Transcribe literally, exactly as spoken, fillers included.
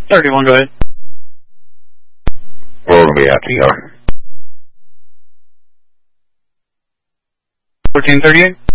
thirty-one, go ahead. We're going to be out to yard. fourteen thirty-eight.